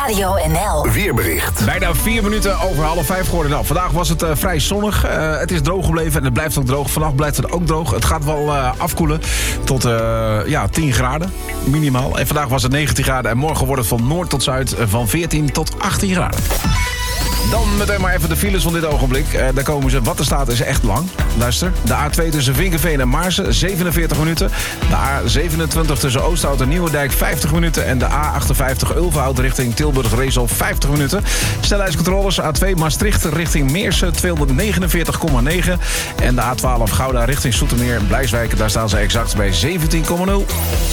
Radio NL. Weerbericht. Bijna 4 minuten over 4:30 geworden. Nou, vandaag was het vrij zonnig. Het is droog gebleven en het blijft ook droog. Vannacht blijft het ook droog. Het gaat wel afkoelen tot 10 graden minimaal. En vandaag was het 19 graden en morgen wordt het van noord tot zuid van 14 tot 18 graden. Dan meteen maar even de files van dit ogenblik. Daar komen ze. Wat er staat is echt lang. Luister. De A2 tussen Vinkenveen en Maarsen, 47 minuten. De A27 tussen Oosthout en Nieuwendijk, 50 minuten. En de A58 Ulvenhout richting Tilburg-Rezel, 50 minuten. Snelheidscontroles A2 Maastricht richting Meersen, 249,9. En de A12 Gouda richting Zoetermeer en Blijswijk. Daar staan ze exact bij 17,0.